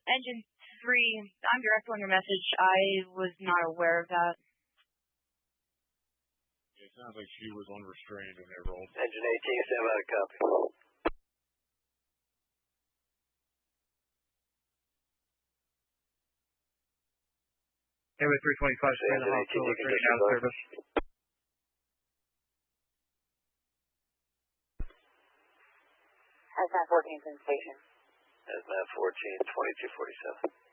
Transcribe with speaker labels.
Speaker 1: Engine 3, I'm direct on your message. I was not aware of that.
Speaker 2: It sounds like she was unrestrained when they rolled.
Speaker 3: Engine 18, stand by to copy.
Speaker 4: Airway 325, stay in the hospital, returning out of service.
Speaker 5: Hazmat 14's in station.
Speaker 3: Hazmat 14, 2247.